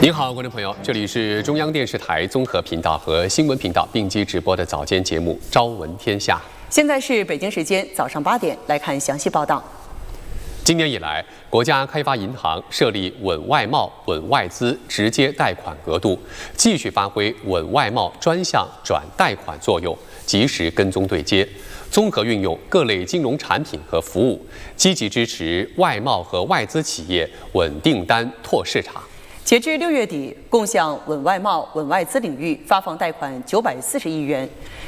您好，观众朋友，这里是中央电视台综合频道和新闻频道并机直播的早间节目《朝闻天下》。 现在是北京时间早上8点，来看详细报道。 今年以来，国家开发银行设立稳外贸、稳外资直接贷款额度，继续发挥稳外贸专项转贷款作用，及时跟踪对接，综合运用各类金融产品和服务，积极支持外贸和外资企业稳订单、拓市场。 截至6月底，共向稳外贸、稳外资领域发放贷款940亿元，